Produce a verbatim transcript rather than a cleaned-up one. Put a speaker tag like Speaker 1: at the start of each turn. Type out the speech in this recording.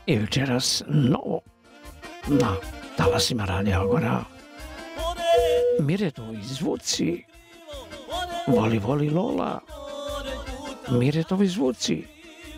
Speaker 1: I večeras novo na talasima Radija Agora. Miretovi zvuci, voli voli Lola, Miretovi zvuci.